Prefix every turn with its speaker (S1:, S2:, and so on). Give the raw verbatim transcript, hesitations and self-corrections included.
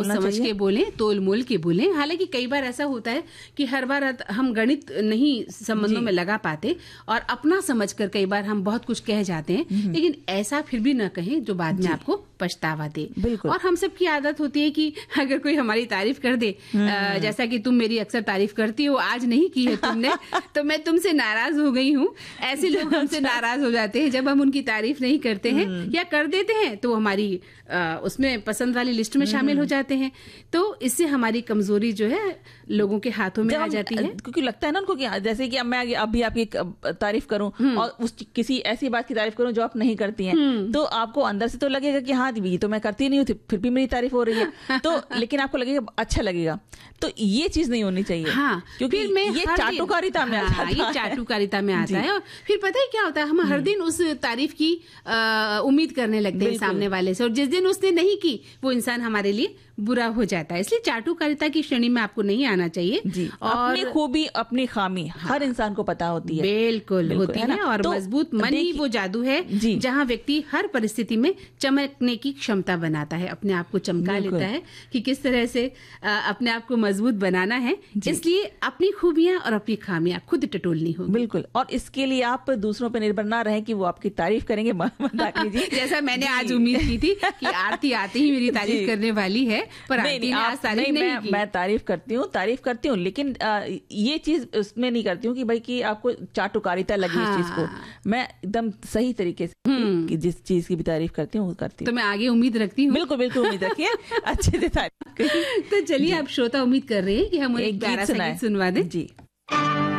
S1: समझ के बोलें, तोल मोल के बोलें। हालांकि कई बार ऐसा होता है कि हर बार हम गणित नहीं संबंधों में लगा पाते और अपना समझकर कई बार हम बहुत कुछ कह जाते हैं, लेकिन ऐसा फिर भी न कहें जो बाद में आपको पछतावा दे। और हम सबकी आदत होती है कि अगर कोई हमारी तारीफ कर दे, आ, जैसा कि तुम मेरी अक्सर तारीफ करती हो, आज नहीं की है तुमने तो मैं तुमसे नाराज हो गई हूँ। ऐसे लोग हमसे नाराज हो जाते हैं जब हम उनकी तारीफ नहीं करते हैं या कर देते हैं तो हमारी आ, उसमें पसंद वाली लिस्ट में शामिल हो जाते हैं। तो इससे हमारी कमजोरी जो है लोगों के हाथों में आ जाती है,
S2: क्योंकि लगता है ना उनको कि जैसे कि अब मैं अभी आपकी तारीफ करूं और उस किसी ऐसी बात की तारीफ करूं जो आप नहीं करती हैं, तो आपको अंदर से तो लगेगा कि हाँ ये तो मैं करती नहीं हूँ, फिर भी मेरी तारीफ हो रही है, तो लेकिन आपको लगेगा अच्छा लगेगा। तो ये चीज नहीं होनी चाहिए।
S1: हाँ,
S2: क्योंकि ये चाटुकारिता में आता है,
S1: ये चाटुकारिता में आता है। और फिर पता है क्या होता है, हम हर दिन उस तारीफ की उम्मीद करने लगते हैं सामने वाले से, और जिस दिन उसने नहीं की वो इंसान हमारे लिए बुरा हो जाता है। इसलिए चाटुकारिता की श्रेणी में आपको नहीं आना चाहिए।
S2: जी, और अपनी खूबी अपनी खामी हर इंसान को पता होती है।
S1: बिल्कुल, बिल्कुल होती है, है और तो मजबूत मन ही वो जादू है जहाँ व्यक्ति हर परिस्थिति में चमकने की क्षमता बनाता है, अपने आप को चमका लेता है कि किस तरह से अपने आप को मजबूत बनाना है। इसलिए अपनी खूबियां और अपनी खामियां खुद टटोलनी होगी।
S2: बिल्कुल, और इसके लिए आप दूसरों पर निर्भर ना रहें कि वो आपकी तारीफ करेंगे।
S1: जैसा मैंने आज उम्मीद की थी कि आरती आते ही मेरी तारीफ करने वाली है, पर
S2: नहीं, नहीं, आप, तारीफ नहीं, नहीं मैं, मैं तारीफ करती हूँ तारीफ करती हूँ लेकिन आ, ये चीज उसमें नहीं करती हूँ कि भाई कि आपको चाटुकारिता लगी। हाँ। इस चीज को मैं एकदम सही तरीके से कि जिस चीज की भी तारीफ करती हूँ वो करती हूँ।
S1: तो मैं आगे उम्मीद रखती हूँ।
S2: बिल्कुल बिल्कुल उम्मीद रखिए अच्छे से तारीफ।
S1: तो चलिए, आप श्रोता उम्मीद कर रहे हैं कि हम एक प्यारा सा गीत सुनवा दें।
S2: जी।